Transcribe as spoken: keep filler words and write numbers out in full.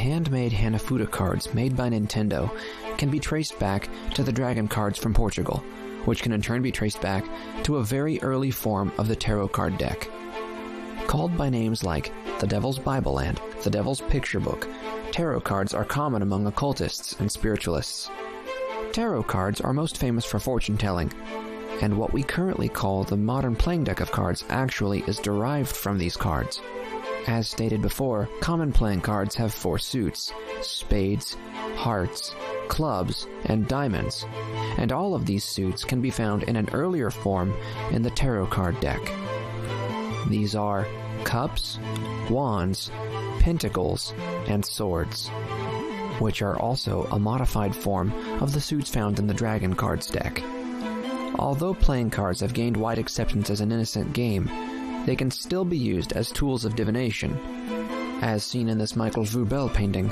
handmade Hanafuda cards made by Nintendo can be traced back to the dragon cards from Portugal, which can in turn be traced back to a very early form of the tarot card deck. Called by names like the Devil's Bible and the Devil's Picture Book, tarot cards are common among occultists and spiritualists. Tarot cards are most famous for fortune-telling, and what we currently call the modern playing deck of cards actually is derived from these cards. As stated before, common playing cards have four suits: spades, hearts, clubs, and diamonds, and all of these suits can be found in an earlier form in the tarot card deck. These are cups, wands, pentacles, and swords, which are also a modified form of the suits found in the Dragon cards deck. Although playing cards have gained wide acceptance as an innocent game, they can still be used as tools of divination. As seen in this Michael Vroubel painting,